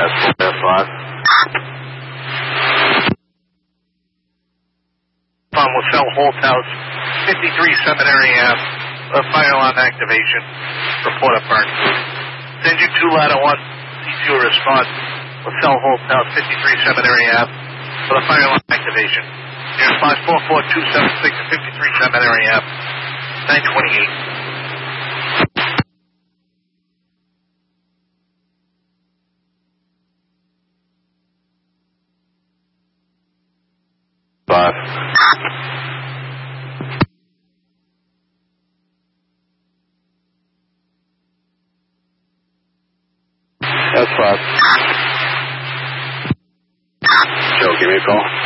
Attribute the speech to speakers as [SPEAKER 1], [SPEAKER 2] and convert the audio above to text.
[SPEAKER 1] That's 5.
[SPEAKER 2] On LaSalle Holt House, 53 Seminary Ave, fire alarm activation, report of burn. Send you 2 ladder 1, CTO response, LaSalle Holt House, 53 Seminary Ave, for the fire alarm activation. Your response 44276 at 53 Seminary Ave, 928.
[SPEAKER 1] That's 5. Joe, give me a call.